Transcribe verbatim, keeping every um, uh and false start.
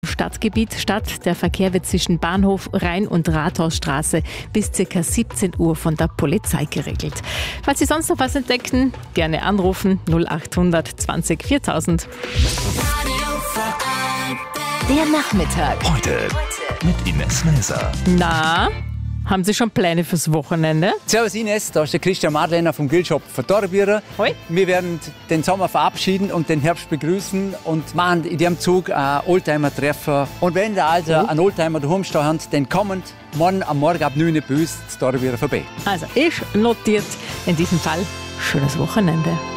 Stadtgebiet statt. Der Verkehr wird zwischen Bahnhof, Rhein- und Rathausstraße bis ca. siebzehn Uhr von der Polizei geregelt. Falls Sie sonst noch was entdecken, gerne anrufen null achthundert zwanzig viertausend. Der Nachmittag. Heute mit Ines Mäser. Na, haben Sie schon Pläne fürs Wochenende? Servus Ines, da ist der Christian Madlener vom Grillshop von Dorbier. Hoi. Wir werden den Sommer verabschieden und den Herbst begrüßen und machen in dem Zug ein Oldtimer-Treffen. Und wenn da also Oh. ein Oldtimer daheim stehen haben, dann kommen morgen am Morgen ab neun Uhr bei uns zu Dorbier vorbei. Also, ist notiert. In diesem Fall, schönes Wochenende.